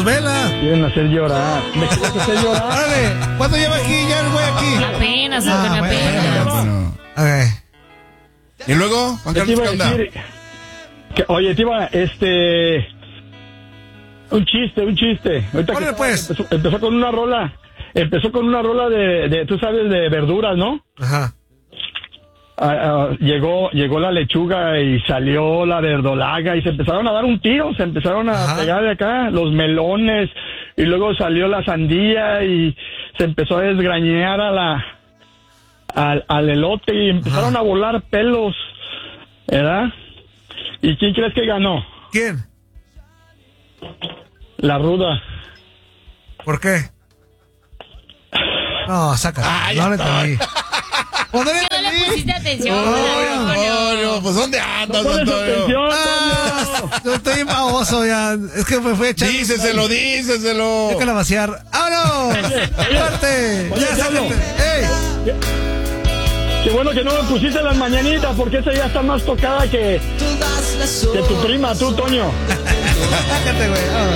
novela. Quieren hacer llorar. Me quieres hacer llorar. Órale, ¿cuánto lleva aquí ya el güey aquí? Apenas, apenas. Bueno. Okay. ¿Y luego, Juan ¿Qué te Carlos, iba a qué onda? decir? Oye, te iba, un chiste. Ahorita Órale, pues. Empezó con una rola de, tú sabes, de verduras, ¿no? Ajá. Llegó la lechuga y salió la verdolaga y se empezaron a dar un tiro, se empezaron a pegar de acá los melones y luego salió la sandía y se empezó a desgrañar al elote y empezaron a volar pelos, ¿verdad? ¿Y quién crees que ganó? ¿Quién? La ruda. ¿Por qué? No, saca. Ah, ya no le está. entendí. Pues no le ¿Qué no le entendí. pusiste atención? Antonio, pues ¿dónde andas, Pones Antonio? atención, Ah, Antonio. yo estoy baboso ya. Es que me fui a echar. Díceselo. Déjala vaciar. ¡Vámonos! ¡Fuerte! Oye, ¡Ya Diablo. sácate! ¡Ey! Qué bueno que no me pusiste las mañanitas porque esa ya está más tocada que tu prima, tú, Toño. Sácate, güey. Vámonos.